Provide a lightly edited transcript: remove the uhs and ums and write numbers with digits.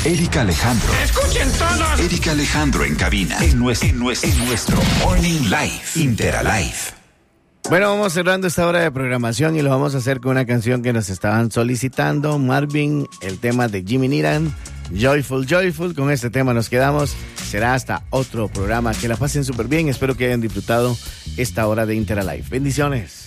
Erika Alejandro. ¡Escuchen todos! Erika Alejandro en cabina. En nuestro Morning Live. Interalive. Bueno, vamos cerrando esta hora de programación y lo vamos a hacer con una canción que nos estaban solicitando. Marvin, el tema de Jimmy Needham, Joyful, Joyful. Con este tema nos quedamos. Será hasta otro programa. Que la pasen súper bien. Espero que hayan disfrutado esta hora de Interalive. Bendiciones.